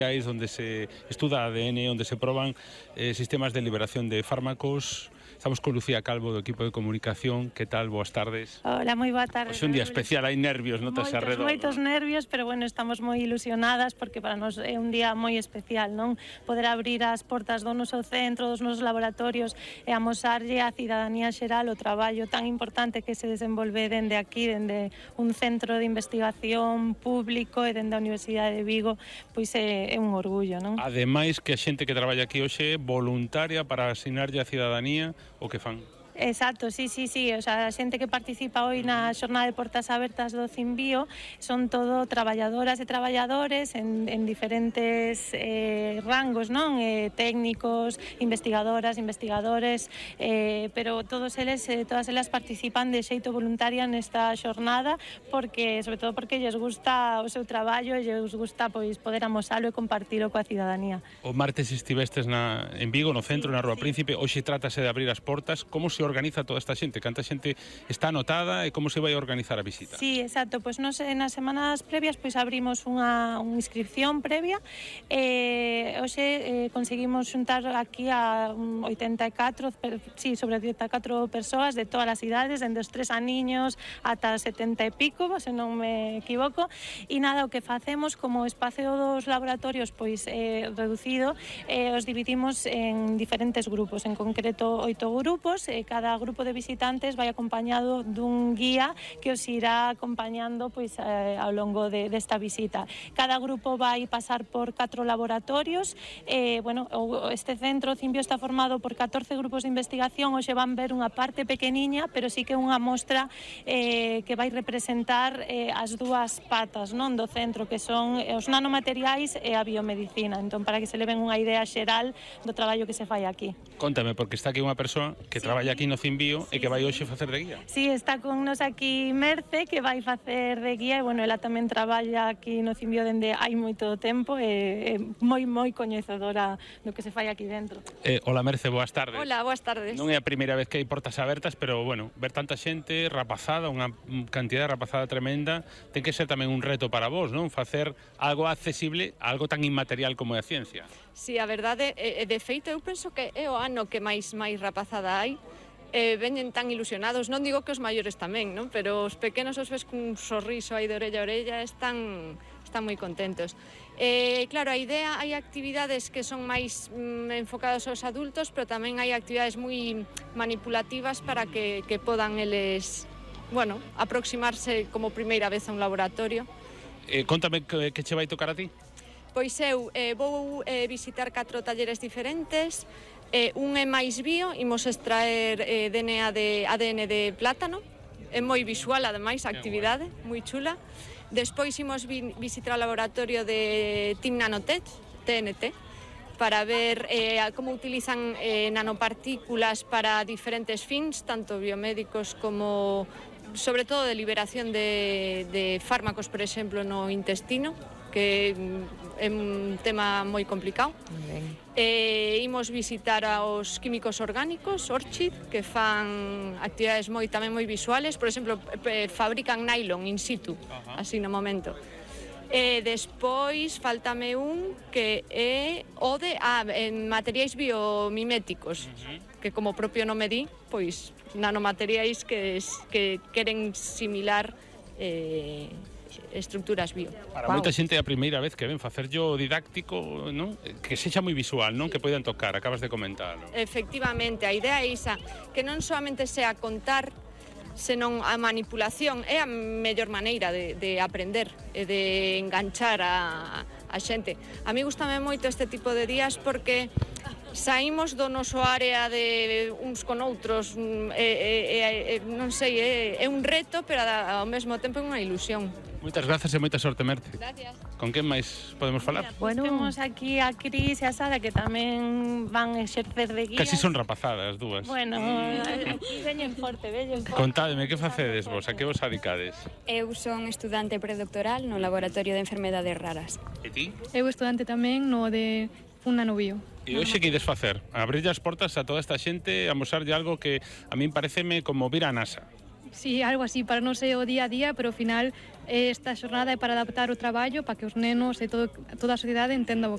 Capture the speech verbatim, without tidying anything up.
donde se estuda A D N, donde se proban eh, sistemas de liberación de fármacos. Estamos con Lucía Calvo do equipo de comunicación. Que tal? Boas tardes. Hola, moi boa tarde. Pois é un día especial, hai nervios, notas moitos, arredor. Moitos ¿no? nervios, pero bueno, estamos moi ilusionadas porque para nós é un día moi especial, non? Poder abrir as portas do noso centro, dos nosos laboratorios e amosarlle á cidadanía xeral o traballo tan importante que se desenvolve dende aquí, dende un centro de investigación público e dende a Universidade de Vigo, pois é, é un orgullo, non? Ademais que a xente que traballa aquí hoxe é voluntaria para asinarlle a cidadanía o que fan. Exacto, sí, sí, sí, o sea, a xente que participa hoy na xornada de portas abertas do Cimbio son todo traballadoras e traballadores en, en diferentes eh, rangos, non? Eh, técnicos, investigadoras, investigadores, eh, pero todos eles, eh, todas elas participan de xeito voluntaria nesta xornada porque, sobre todo porque lles gusta o seu traballo e lles gusta pois poder amosalo e compartilo coa cidadanía. O martes estivestes na, en Vigo, no centro, sí, na Rúa sí. Príncipe, hoxe trátase de abrir as portas. Como se organiza toda esta xente? Canta xente está anotada e como se vai a organizar a visita? Sí, exacto, pois nos nas semanas previas pois abrimos unha, unha inscripción previa e eh, hoxe eh, conseguimos xuntar aquí a oitenta e catro, per, sí, sobre oitenta e catro persoas de todas as idades, dende os tres aniños ata setenta e pico, se non me equivoco, e nada, o que facemos como espacio dos laboratorios pois eh, reducido, eh, os dividimos en diferentes grupos, en concreto oito grupos, e cada grupo de visitantes vai acompañado dun guía que os irá acompañando pois eh, ao longo de, desta visita. Cada grupo vai pasar por catro laboratorios. Eh, bueno, este centro Cimbio está formado por catorce grupos de investigación. Hoxe van ver unha parte pequeniña, pero sí que unha mostra eh, que vai representar eh, as dúas patas, non, do centro, que son os nanomateriais e a biomedicina. Entón, para que se leven unha idea xeral do traballo que se fai aquí. Contame, porque está aquí unha persoa que sí. traballa aquí no Cimbio sí, e que vai hoxe facer de guía. Sí, está connos aquí Merce, que vai facer de guía, e, bueno, ela tamén traballa aquí no Cimbio dende hai moito tempo e é moi, moi coñecedora do que se fai aquí dentro. Eh, hola, Merce, boas tardes. Hola, boas tardes. Non é a primeira vez que hai portas abertas, pero, bueno, ver tanta xente rapazada, unha cantidad de rapazada tremenda, ten que ser tamén un reto para vos, non? Facer algo accesible, algo tan inmaterial como é a ciencia. Sí, a verdade, e de feito eu penso que é o ano que máis máis rapazada hai. Eh, veñen tan ilusionados, non digo que os maiores tamén, non? Pero os pequenos os ves cun sorriso aí de orella a orella, están, están moi contentos. Eh, claro, a idea, hai actividades que son máis mm, enfocadas aos adultos, pero tamén hai actividades moi manipulativas para que, que podan eles, bueno, aproximarse como primeira vez a un laboratorio. Eh, contame que, que che vai tocar a ti. Pois eu eh, vou eh, visitar catro talleres diferentes. Eh, un é máis bio, imos extraer eh, D N A de, A D N de plátano. É moi visual, ademais, a actividade, moi chula. Despois imos vi, visitar o laboratorio de Team Nanotech, T N T, para ver eh, como utilizan eh, nanopartículas para diferentes fins, tanto biomédicos como, sobre todo, de liberación de, de fármacos, por exemplo, no intestino, que é un tema moi complicado. Eh, imos visitar aos químicos orgánicos, Orchid, que fan actividades moi tamén moi visuales, por exemplo, eh, fabrican nylon in situ, uh-huh. así no momento. E eh, despois faltame un que é o de ah, en materiais biomiméticos, uh-huh. que como propio nome di, pois nanomateriais que, que queren similar eh, estructuras bio. Para wow. moita xente é a primeira vez que ven facerllo didáctico, non? Que sexa moi visual, non? Sí. Que poidan tocar, acabas de comentarlo. Efectivamente, a idea é esa, que non solamente sea contar, senón a manipulación é a mellor maneira de, de aprender e de enganchar a, a xente. A mí gustame moito este tipo de días porque saímos do noso área de uns con outros, e, e, e, non sei, é, é un reto, pero ao mesmo tempo é unha ilusión. Moitas grazas e moita sorte, Merce. Gracias. Con quen máis podemos falar? Mira, pues bueno, temos aquí a Cris e a Sara, que tamén van exercer de guías. Casi son rapazadas, dúas. Bueno, aquí veñen forte, veñen forte. Contádeme, que facedes vos? A que vos adicades? Eu son estudante predoctoral no Laboratorio de Enfermedades Raras. E ti? Eu estudante tamén no de un nanobio. E hoxe que ides facer? Abrirlle as portas a toda esta xente, amosarlle algo que a min pareceme como vir a NASA. Sí, algo así, para non ser o día a día, pero ao final esta xornada é para adaptar o traballo para que os nenos e todo, toda a sociedade entenda o